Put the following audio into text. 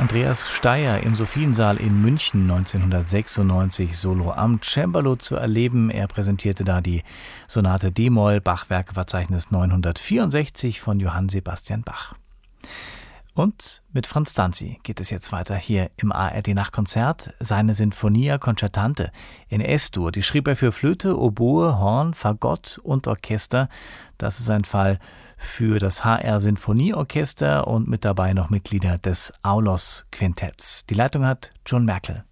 Andreas Steier im Sophiensaal in München 1996 solo am Cembalo zu erleben. Er präsentierte da die Sonate d-Moll, Bachwerkeverzeichnis 964 von Johann Sebastian Bach. Und mit Franz Danzi geht es jetzt weiter hier im ARD-Nachtkonzert. Seine Sinfonia Concertante in S-Dur, die schrieb er für Flöte, Oboe, Horn, Fagott und Orchester. Das ist ein Fall für das HR-Sinfonieorchester und mit dabei noch Mitglieder des Aulos-Quintetts. Die Leitung hat John Merkel.